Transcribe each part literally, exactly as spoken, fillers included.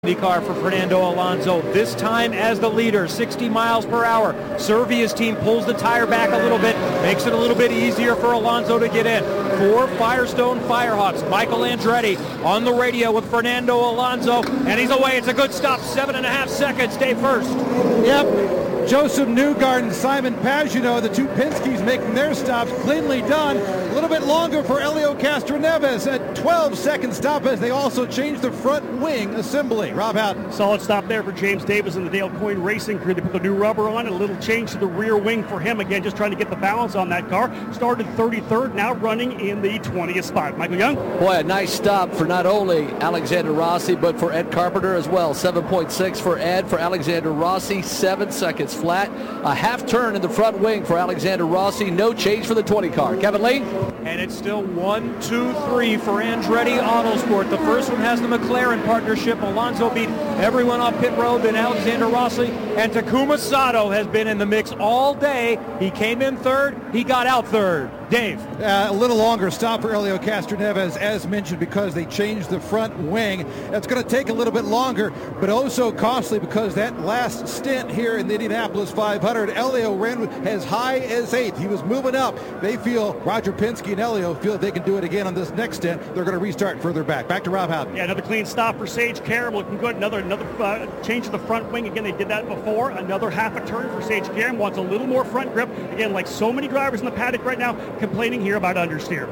car for Fernando Alonso, this time as the leader, sixty miles per hour. Servia's team pulls the tire back a little bit, makes it a little bit easier for Alonso to get in. For Firestone Firehawks, Michael Andretti on the radio with Fernando Alonso, and he's away. It's a good stop, seven and a half seconds. Stay first. Yep. Joseph Newgarden, Simon Pagenaud, the two Penske's making their stops, cleanly done. A little bit longer for Helio Castroneves, a twelve second stop as they also changed the front wing assembly. Rob Houghton. Solid stop there for James Davis and the Dale Coyne Racing crew. They put the new rubber on, and a little change to the rear wing for him. Again, just trying to get the balance on that car. Started thirty-third, now running in the twentieth spot. Michael Young. Boy, a nice stop for not only Alexander Rossi, but for Ed Carpenter as well. seven point six for Ed. For Alexander Rossi, seven seconds flat. A half turn in the front wing for Alexander Rossi. No change for the twenty car. Kevin Lee. And it's still one, two, three for Andretti Autosport. The first one has the McLaren partnership. Alonso beat everyone off pit road, then Alexander Rossi. And Takuma Sato has been in the mix all day. He came in third. He got out third. Dave. Uh, a little longer stop for Helio Castroneves, as mentioned, because they changed the front wing. That's going to take a little bit longer, but also costly because that last stint here in the Indianapolis five hundred, Helio ran as high as eighth. He was moving up. They feel, Roger Penske and Helio feel they can do it again on this next stint. They're going to restart further back. Back to Rob Houghton. Yeah, another clean stop for Sage Karam, looking good. Another another uh, change to the front wing. Again, they did that before. Another half a turn for Sage Karam. Wants a little more front grip. Again, like so many drivers in the paddock right now, complaining here about understeer.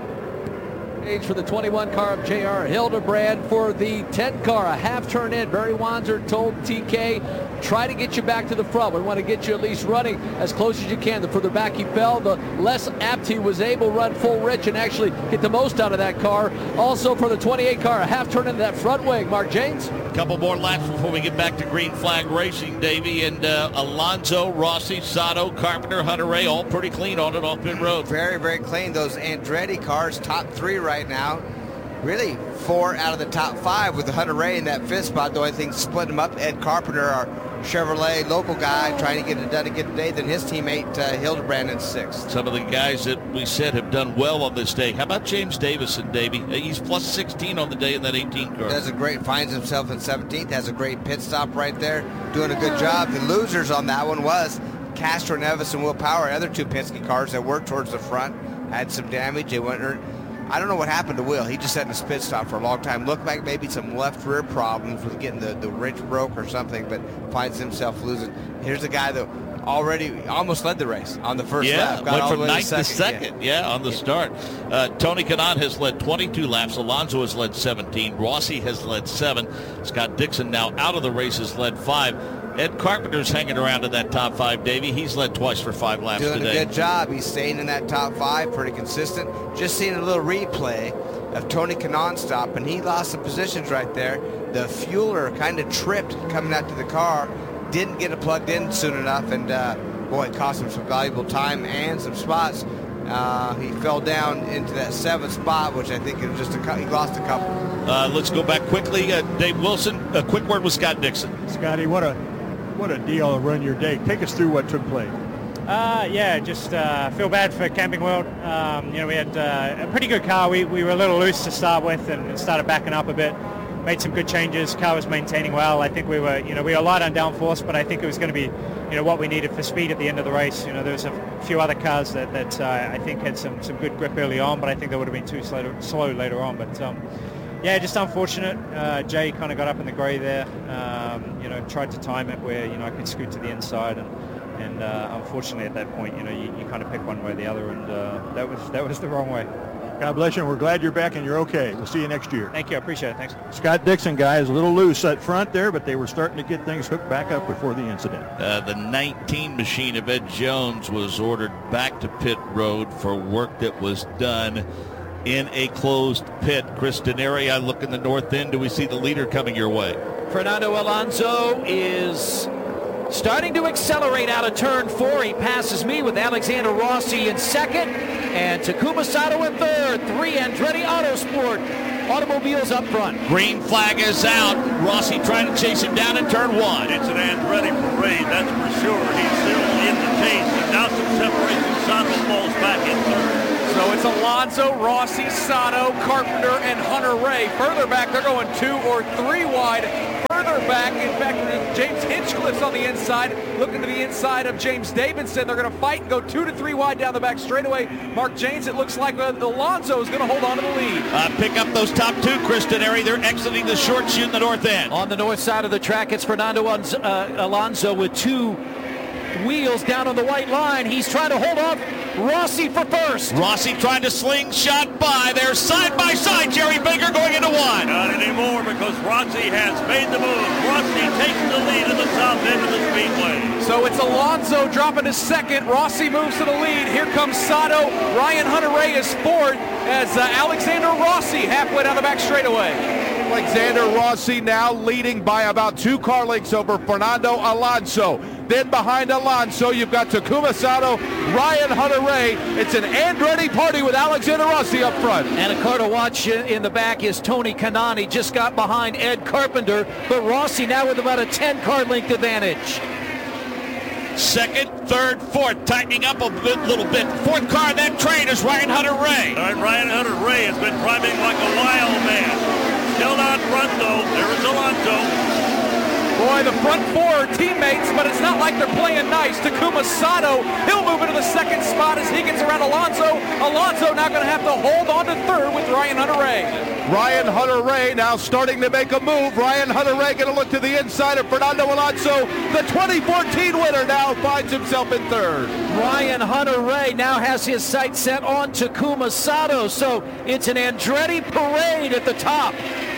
Age for the twenty-one car of J R Hildebrand. For the ten car, a half turn in. Barry Wanzer told T K, try to get you back to the front. We want to get you at least running as close as you can. The further back he fell, the less apt he was able to run full rich and actually get the most out of that car. Also for the twenty-eight car, a half turn into that front wing. Mark James. A couple more laps before we get back to Green Flag Racing, Davey. And uh, Alonso, Rossi, Sato, Carpenter, Hunter-Reay, all pretty clean on it off pit road. Very, very clean. Those Andretti cars, top three right now. Really four out of the top five with the Hunter-Reay in that fifth spot. The only thing split them up, Ed Carpenter, our Chevrolet local guy, trying to get it done again today, then his teammate uh, Hildebrand in sixth. Some of the guys that we said have done well on this day. How about James Davison, Davey? He's plus sixteen on the day in that eighteen car. Does a great, finds himself in seventeenth, has a great pit stop right there, doing a good job. The losers on that one was Castroneves and Will Power, other two Penske cars that were towards the front, had some damage. They went. I don't know what happened to Will. He just sat in his pit stop for a long time. Looked like maybe some left rear problems with getting the, the wrench broke or something, but finds himself losing. Here's a guy that already almost led the race on the first yeah, lap. Got went all from the way ninth to to second, second, yeah, yeah on the yeah. start. Uh, Tony Kanaan has led twenty-two laps. Alonso has led seventeen. Rossi has led seven. Scott Dixon now out of the race has led five. Ed Carpenter's hanging around in that top five, Davey. He's led twice for five laps Doing today. Doing a good job. He's staying in that top five, pretty consistent. Just seeing a little replay of Tony Kanaan stop, and he lost some positions right there. The fueler kind of tripped coming out to the car, didn't get it plugged in soon enough, and uh, boy, it cost him some valuable time and some spots. Uh, he fell down into that seventh spot, which I think it was just a he lost a couple. Uh, let's go back quickly. Uh, Dave Wilson, a quick word with Scott Dixon. Scotty, what a what a deal to run your day. Take us through what took place. Uh, yeah, just uh, feel bad for Camping World. Um, you know, we had uh, a pretty good car. We, we were a little loose to start with and started backing up a bit. Made some good changes. Car was maintaining well. I think we were, you know, we were light on downforce, but I think it was going to be, you know, what we needed for speed at the end of the race. You know, there was a few other cars that, that uh, I think had some, some good grip early on, but I think they would have been too slow, slow later on. But um, yeah, just unfortunate. Uh, Jay kind of got up in the grey there. Um, you know, tried to time it where, you know, I could scoot to the inside, and and uh, unfortunately at that point, you know, you, you kind of pick one way or the other, and uh, that was that was the wrong way. God bless you, and we're glad you're back and you're okay. We'll see you next year. Thank you. I appreciate it. Thanks. Scott Dixon, guys, a little loose up front there, but they were starting to get things hooked back up before the incident. Uh, the nineteen machine of Ed Jones was ordered back to pit road for work that was done in a closed pit. Chris Denari, I look in the north end. Do we see the leader coming your way? Fernando Alonso is starting to accelerate out of turn four. He passes me with Alexander Rossi in second and Takuma Sato in third. Three Andretti Autosport automobiles up front. Green flag is out. Rossi trying to chase him down in turn one. It's an Andretti parade, that's for sure. He's still in the chase, and now some separation. Sato falls back in third. So it's Alonso, Rossi, Sato, Carpenter, and Hunter-Reay. Further back, they're going two or three wide back. In fact, James Hinchcliffe's on the inside, looking to the inside of James Davidson. They're going to fight and go two to three wide down the back straightaway. Mark James, it looks like Alonso is going to hold on to the lead. Uh, pick up those top two, Kristen Airy. They're exiting the short chute in the north end. On the north side of the track, it's Fernando uh, Alonso with two wheels down on the white line. He's trying to hold off Rossi for first. Rossi trying to slingshot by. They're side by side. Jerry Baker going into one. Not anymore because Rossi has made the move. Rossi takes the lead in the south end of the speedway. So it's Alonso dropping to second. Rossi moves to the lead. Here comes Sato. Ryan Hunter-Reay is fourth as uh, Alexander Rossi halfway down the back straightaway. Alexander Rossi now leading by about two car lengths over Fernando Alonso. Then behind Alonso, you've got Takuma Sato, Ryan Hunter-Reay. It's an Andretti party with Alexander Rossi up front. And a car to watch in the back is Tony Kanaan. Just got behind Ed Carpenter, but Rossi now with about a ten car length advantage. Second, third, fourth, tightening up a bit, little bit. Fourth car in that train is Ryan Hunter-Reay. All right, Ryan Hunter-Reay has been driving like a wild man. Still out front, though. There is Alonso. Boy, the front four are teammates, but it's not like they're playing nice. Takuma Sato, he'll move into the second spot as he gets around Alonso. Alonso now going to have to hold on to third with Ryan Hunter-Reay. Ryan Hunter-Reay now starting to make a move. Ryan Hunter-Reay going to look to the inside of Fernando Alonso. The twenty fourteen winner now finds himself in third. Ryan Hunter-Reay now has his sights set on Takuma Sato, so it's an Andretti parade at the top.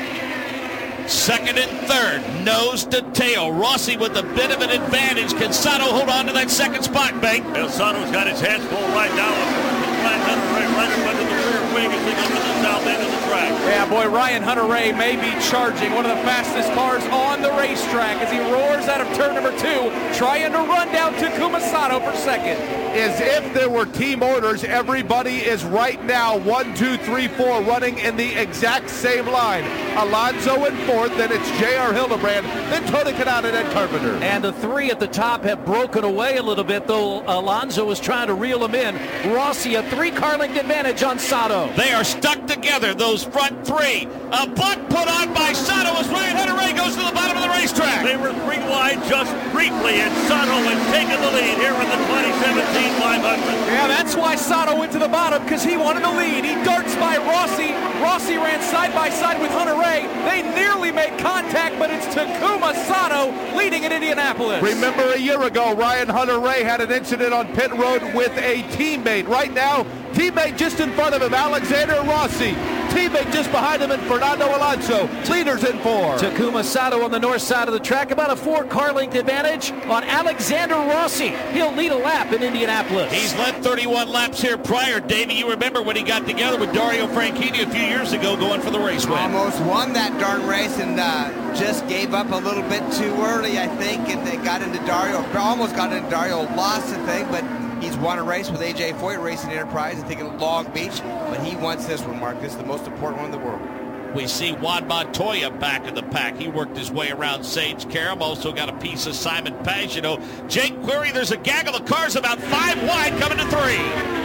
Second and third, nose to tail. Rossi with a bit of an advantage. Can Sato hold on to that second spot, Bank? Well, Sato's got his hands full right now. Ryan Hunter-Reay right up under the rear wing as they go to the south end of the track. Yeah, boy, Ryan Hunter-Reay may be charging one of the fastest cars on the racetrack as he roars out of turn number two, trying to run down Takuma Sato for second. As if there were team orders, everybody is right now one, two, three, four running in the exact same line. Alonso in fourth, then it's J R Hildebrand, then Tony Kanaan and Ed Carpenter. And the three at the top have broken away a little bit, though Alonso was trying to reel them in. Rossi, a three-car length advantage on Sato. They are stuck together, those front three. A buck put on by Sato as Ryan Hunter-Reay goes to the bottom of the racetrack. They were three wide just briefly, and Sato has taken the lead here in the twenty seventeen five hundred. Yeah, that's why Sato went to the bottom, because he wanted the lead. He darts by Rossi. Rossi ran side by side with Hunter-Reay. They nearly made contact, but it's Takuma Sato leading in Indianapolis. Remember a year ago, Ryan Hunter-Reay had an incident on pit road with a teammate. Right now, teammate just in front of him, Alexander Rossi. Teammate just behind him, and Fernando Alonso. Leaders in four. Takuma Sato on the north side of the track, about a four-car length advantage on Alexander Rossi. He'll lead a lap in Indianapolis. He's led thirty-one laps here prior. Davey, you remember when he got together with Dario Franchitti a few years ago going for the race win. Almost won that darn race and uh, just gave up a little bit too early, I think, and they got into Dario. Almost got into Dario, lost the thing, but he's won a race with A J Foyt Racing Enterprise, I think in Long Beach, but he wants this one, Mark. This is the most important one in the world. We see Juan Montoya back in the pack. He worked his way around Sage Karam. Also got a piece of Simon Pagenaud. Jake Query, there's a gaggle of cars about five wide coming to three.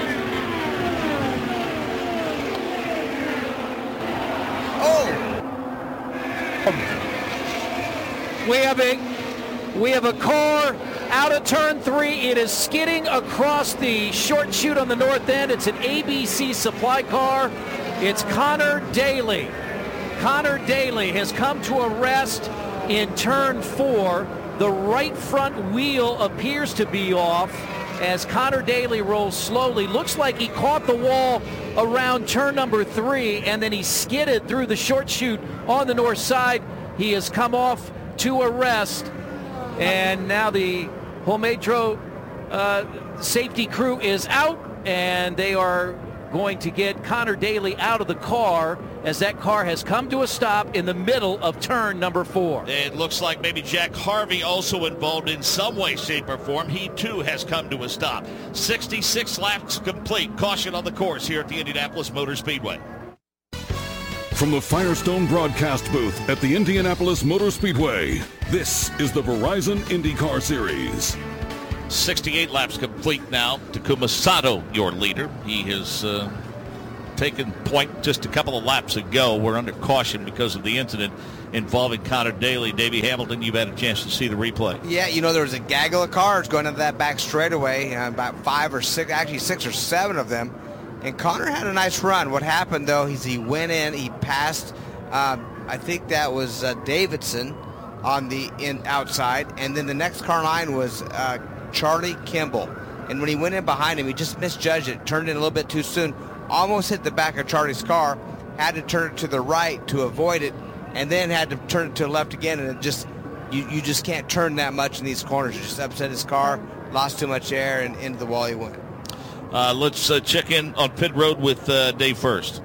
Oh! We have a, we have a car out of turn three. It is skidding across the short chute on the north end. It's an A B C supply car. It's Connor Daly. Connor Daly has come to a rest in turn four. The right front wheel appears to be off as Connor Daly rolls slowly. Looks like he caught the wall around turn number three, and then he skidded through the short chute on the north side. He has come off to a rest, and now the Holmetro uh, safety crew is out, and they are going to get Connor Daly out of the car as that car has come to a stop in the middle of turn number four. It looks like maybe Jack Harvey also involved in some way, shape, or form. He too has come to a stop. sixty-six laps complete. Caution on the course here at the Indianapolis Motor Speedway. From the Firestone broadcast booth at the Indianapolis Motor Speedway, this is the Verizon IndyCar Series. sixty-eight laps complete now. Takuma Sato, your leader. He has uh, taken point just a couple of laps ago. We're under caution because of the incident involving Connor Daly. Davey Hamilton, you've had a chance to see the replay. Yeah, you know, there was a gaggle of cars going into that back straightaway, uh, about five or six, actually six or seven of them. And Connor had a nice run. What happened, though, is he went in, he passed, uh, I think that was uh, Davidson on the in outside, and then the next car line was uh, Charlie Kimball. And when he went in behind him, he just misjudged it, turned in a little bit too soon, almost hit the back of Charlie's car, had to turn it to the right to avoid it, and then had to turn it to the left again, and it just, you, you just can't turn that much in these corners. You just upset his car, lost too much air, and into the wall he went. Uh, let's uh, check in on pit road with uh, Dave first.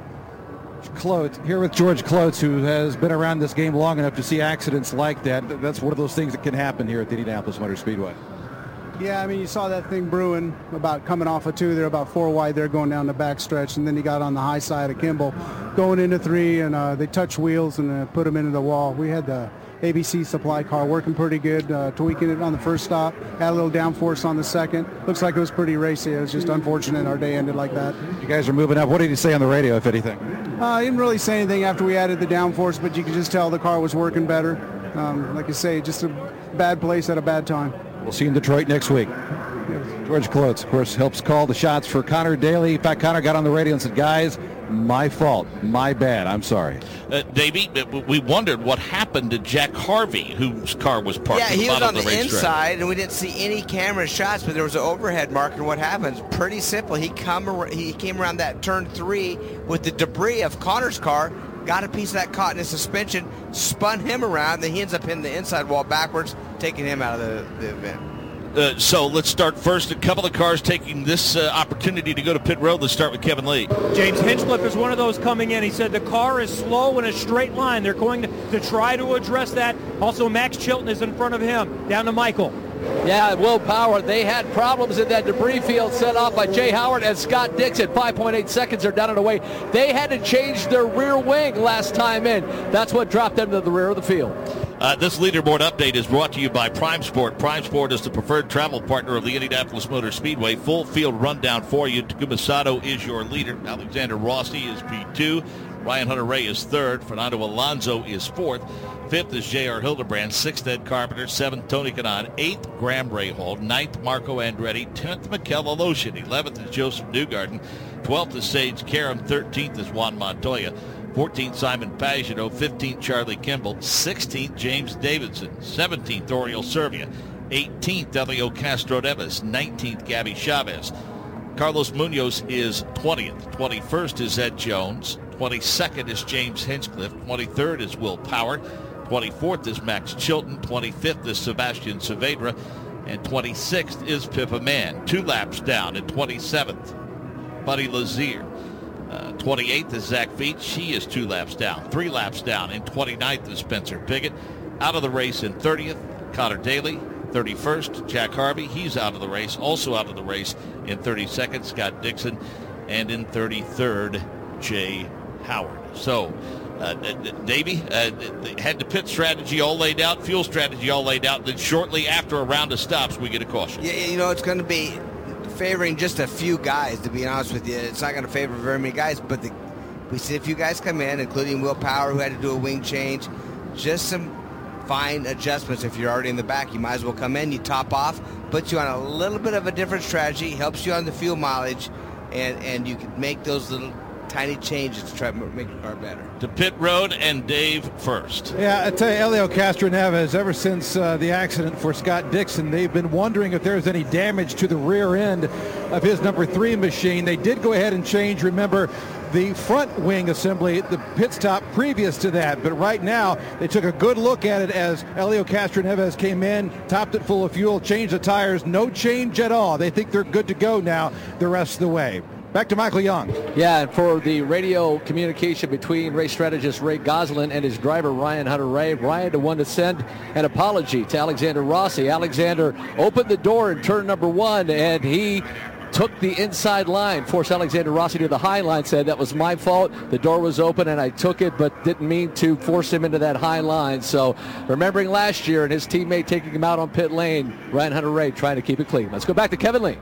Klotz, here with George Klotz, who has been around this game long enough to see accidents like that. That's one of those things that can happen here at the Indianapolis Motor Speedway. Yeah, I mean, you saw that thing brewing about coming off of two. They're about four wide there going down the back stretch, and then he got on the high side of Kimball going into three, and uh, they touched wheels and uh, put him into the wall. We had the A B C supply car working pretty good, uh, tweaking it on the first stop, had a little downforce on the second. Looks like it was pretty racy. It was just unfortunate our day ended like that. You guys are moving up. What did he say on the radio, if anything? Uh, he didn't really say anything after we added the downforce, but you could just tell the car was working better. Um, like I say, just a bad place at a bad time. We'll see you in Detroit next week. George Klotz, of course, helps call the shots for Connor Daly. In fact, Connor got on the radio and said, guys, my fault, my bad, I'm sorry. Uh, Davey, we wondered what happened to Jack Harvey, whose car was parked yeah, at the he was bottom on of the the racetrack. inside, and we didn't see any camera shots, but there was an overhead marker. What happens? Pretty simple. He come ar- he came around that turn three with the debris of Connor's car, got a piece of that caught in his suspension, spun him around, then he ends up hitting the inside wall backwards, taking him out of the, the event. Uh, so let's start first. A couple of cars taking this uh, opportunity to go to pit road. Let's start with Kevin Lee. James Hinchcliffe is one of those coming in. He said the car is slow in a straight line. They're going to, to try to address that. Also, Max Chilton is in front of him. Down to Michael. Yeah, Will Power, they had problems in that debris field set off by Jay Howard and Scott Dixon. five point eight seconds are down and away. They had to change their rear wing last time in. That's what dropped them to the rear of the field. Uh, this leaderboard update is brought to you by Prime Sport. Prime Sport is the preferred travel partner of the Indianapolis Motor Speedway. Full field rundown for you. Takuma Sato is your leader. Alexander Rossi is P two. Ryan Hunter-Reay is third. Fernando Alonso is fourth. Fifth is J R Hildebrand. Sixth, Ed Carpenter. Seventh, Tony Kanaan. Eighth, Graham Rahal. Ninth, Marco Andretti. Tenth, Mikel Aloshin. Eleventh is Joseph Newgarden. Twelfth is Sage Karam. Thirteenth is Juan Montoya. fourteenth, Simon Pagenaud. fifteenth, Charlie Kimball. sixteenth, James Davidson. seventeenth, Oriol Servia. eighteenth, Elio Castro Neves. nineteenth, Gabby Chavez. Carlos Munoz is twentieth. twenty-first is Ed Jones. twenty-second is James Hinchcliffe. twenty-third is Will Power. twenty-fourth is Max Chilton. twenty-fifth is Sebastian Saavedra. And twenty-sixth is Pippa Mann. Two laps down. And twenty-seventh, Buddy Lazier. Uh, twenty-eighth is Zach Veach. He is two laps down. Three laps down. And twenty-ninth is Spencer Pigot. Out of the race in thirtieth, Connor Daly. thirty-first, Jack Harvey. He's out of the race. Also out of the race in thirty-second, Scott Dixon. And in thirty-third, Jay Howard. So, uh, Davey uh, had the pit strategy all laid out, fuel strategy all laid out. Then shortly after a round of stops, we get a caution. Yeah, you know, it's going to be favoring just a few guys, to be honest with you. It's not going to favor very many guys, but the, we see a few guys come in, including Will Power, who had to do a wing change. Just some fine adjustments. If you're already in the back, you might as well come in, you top off, puts you on a little bit of a different strategy, helps you on the fuel mileage, and, and you can make those little tiny changes to try to make your car better. To pit road and Dave first. Yeah, I tell you, Elio Castro Neves, ever since uh, the accident for Scott Dixon, they've been wondering if there's any damage to the rear end of his number three machine. They did go ahead and change, remember, the front wing assembly at the pit stop previous to that. But right now, they took a good look at it as Elio Castro Neves came in, topped it full of fuel, changed the tires, no change at all. They think they're good to go now the rest of the way. Back to Michael Young. Yeah, and for the radio communication between race strategist Ray Goslin and his driver Ryan Hunter-Reay, Ryan the one to send an apology to Alexander Rossi. Alexander opened the door in turn number one, and he took the inside line, forced Alexander Rossi to the high line, said that was my fault. The door was open and I took it, but didn't mean to force him into that high line. So remembering last year and his teammate taking him out on pit lane, Ryan Hunter-Reay trying to keep it clean. Let's go back to Kevin Lee.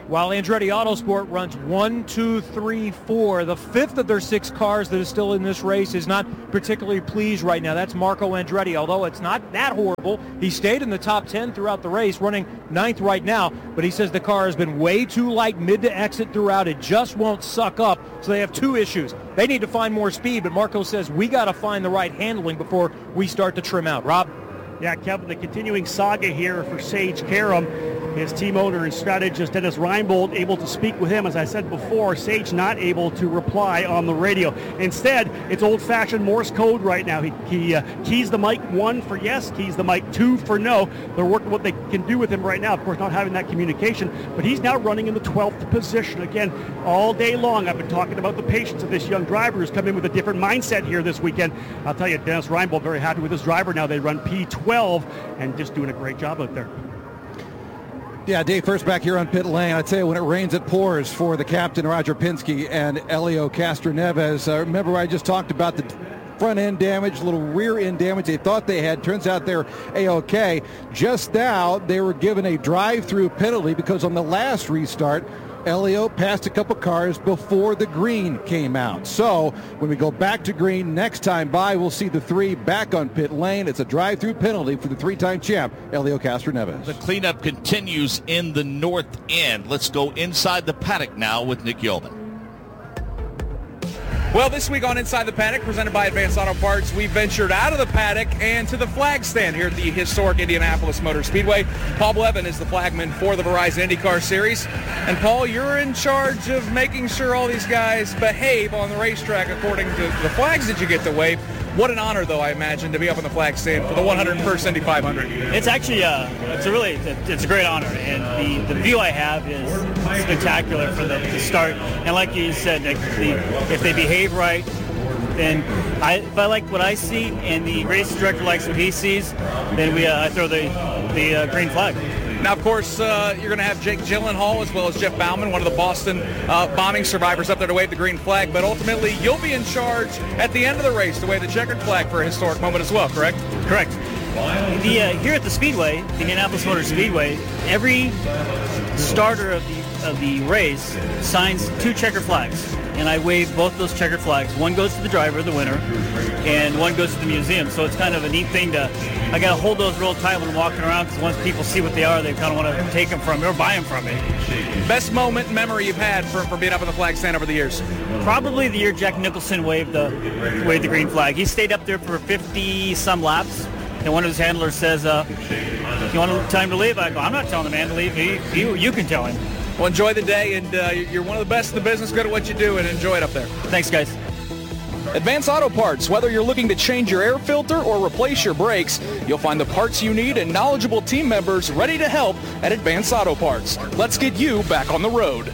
while Andretti Autosport runs one, two, three, four. The fifth of their six cars that is still in this race is not particularly pleased right now. That's Marco Andretti, although it's not that horrible. He stayed in the top ten throughout the race, running ninth right now, but he says the car has been way too light mid to exit throughout. It just won't suck up, so they have two issues. They need to find more speed, but Marco says we got to find the right handling before we start to trim out. Rob? Yeah, Kevin, the continuing saga here for Sage Karam. His team owner and strategist Dennis Reinbold able to speak with him. As I said before, Sage not able to reply on the radio. Instead, it's old-fashioned Morse code right now. He, he uh, keys the mic one for yes, keys the mic two for no. They're working what they can do with him right now. Of course, not having that communication, but he's now running in the twelfth position. Again, all day long, I've been talking about the patience of this young driver who's come in with a different mindset here this weekend. I'll tell you, Dennis Reinbold very happy with his driver now. They run P twelve and just doing a great job out there. Yeah, Dave, first back here on pit lane. I'd say when it rains, it pours for the captain, Roger Penske, and Helio Castroneves. Uh, remember, I just talked about the front end damage, little rear end damage they thought they had. Turns out they're A-OK. Just now, they were given a drive-through penalty because on the last restart, Helio passed a couple cars before the green came out. So when we go back to green next time by, we'll see the three back on pit lane. It's a drive-through penalty for the three-time champ, Helio Castroneves. The cleanup continues in the north end. Let's go inside the paddock now with Nick Yeoman. Well, this week on Inside the Paddock, presented by Advanced Auto Parts, we ventured out of the paddock and to the flag stand here at the historic Indianapolis Motor Speedway. Paul Blevin is the flagman for the Verizon IndyCar Series. And Paul, you're in charge of making sure all these guys behave on the racetrack according to the flags that you get to wave. What an honor, though, I imagine, to be up on the flag stand for the one hundred first Indy five hundred. It's actually, uh, it's a really, it's a great honor, and the, the view I have is spectacular for the, the start. And like you said, Nick, the, if they behave right, then I, if I like what I see and the race director likes what he sees, then we uh, I throw the the uh, green flag. Now, of course, uh, you're going to have Jake Gyllenhaal as well as Jeff Bauman, one of the Boston uh, bombing survivors, up there to wave the green flag. But ultimately, you'll be in charge at the end of the race to wave the checkered flag for a historic moment as well, correct? Correct. The, uh, here at the Speedway, the Indianapolis Motor Speedway, every starter of the of the race signs two checker flags, and I wave both those checker flags. One goes to the driver, the winner, and one goes to the museum. So it's kind of a neat thing to, I got to hold those real tight when I'm walking around, because once people see what they are, they kind of want to take them from me or buy them from me. Best moment, memory you've had for, for being up on the flag stand over the years? Probably the year Jack Nicholson waved the, waved the green flag. He stayed up there for fifty-some laps, and one of his handlers says, uh, you want time to leave? I go, I'm not telling the man to leave. He, you, you can tell him. Well, enjoy the day, and uh, you're one of the best in the business. Good at what you do, and enjoy it up there. Thanks, guys. Advanced Auto Parts. Whether you're looking to change your air filter or replace your brakes, you'll find the parts you need and knowledgeable team members ready to help at Advanced Auto Parts. Let's get you back on the road.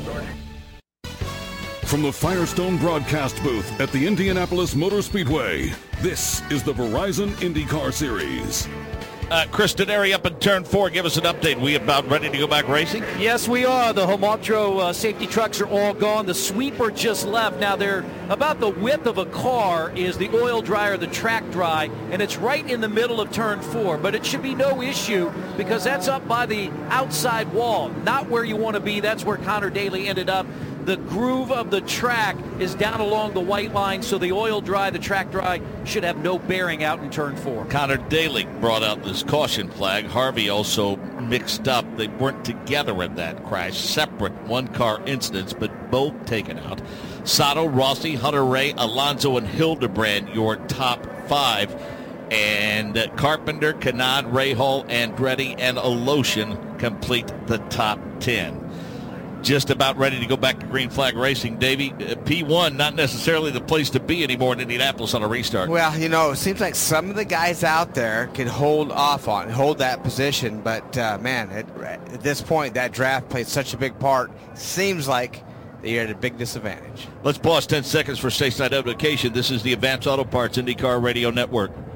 From the Firestone broadcast booth at the Indianapolis Motor Speedway, this is the Verizon IndyCar Series. Uh, Chris Denari up in turn four. Give us an update. We about ready to go back racing? Yes, we are. The Homoptro uh, safety trucks are all gone. The sweeper just left. Now, they're about the width of a car is the oil dryer, the track dry, and it's right in the middle of turn four. But it should be no issue because that's up by the outside wall, not where you want to be. That's where Connor Daly ended up. The groove of the track is down along the white line, so the oil dry, the track dry, should have no bearing out in turn four. Connor Daly brought out this caution flag. Harvey also mixed up. They weren't together in that crash. Separate one-car incidents, but both taken out. Sato, Rossi, Hunter Ray, Alonso, and Hildebrand, your top five. And uh, Carpenter, Kanaan, Rahal, Andretti, and Alosian complete the top ten. Just about ready to go back to green flag racing. Davey, uh, P one not necessarily the place to be anymore in Indianapolis on a restart. Well, you know, it seems like some of the guys out there can hold off on, hold that position. But, uh, man, it, at this point, that draft played such a big part. Seems like they're at a big disadvantage. Let's pause ten seconds for stateside notification. This is the Advanced Auto Parts IndyCar Radio Network.